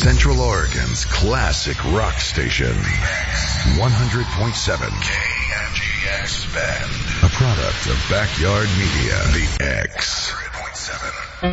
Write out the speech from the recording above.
Central Oregon's classic rock station. 100.7 KNGX Bend. A product of Backyard Media. The X.